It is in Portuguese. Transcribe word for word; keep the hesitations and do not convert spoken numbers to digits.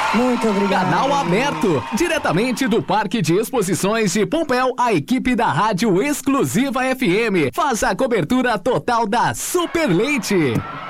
Muito obrigado. Canal aberto, diretamente do Parque de Exposições de Pompéu, a equipe da Rádio Exclusiva F M faz a cobertura total da Super Leite.